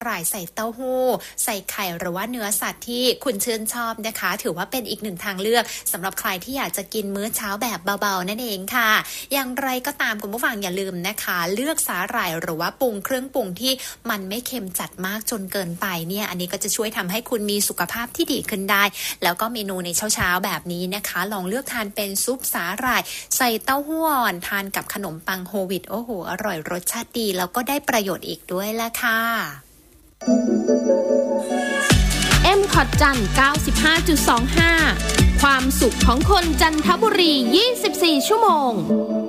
หร่ายใส่เต้าหู้ใส่ไข่หรือว่าเนื้อสัตว์ที่คุณชื่นชอบนะคะถือว่าเป็นอีกหนึ่งทางเลือกสำหรับใครที่อยากจะกินมื้อเช้าแบบเบาๆนั่นเองค่ะอย่างไรก็ตามคุณผู้ฟังอย่าลืมนะคะเลือกสาหร่ายหรือว่าปรุงเครื่องปรุงที่มันไม่เค็มจัดมากจนเกินไปเนี่ยอันนี้ก็จะช่วยทำให้คุณมีสุขภาพที่ดีขึ้นได้แล้วก็เมนูในเช้าๆแบบนี้นะคะลองเลือกทานเป็นซุปสาหร่ายใส่เต้าหู้อ่อนทานกับขนมปังโฮลวีตโอ้โหอร่อยรสชาติดีแล้วก็ได้ประโยชน์อีกด้วยละค่ะ M.Cot จัน 95.25 ความสุขของคนจันทบุรี 24 ชั่วโมง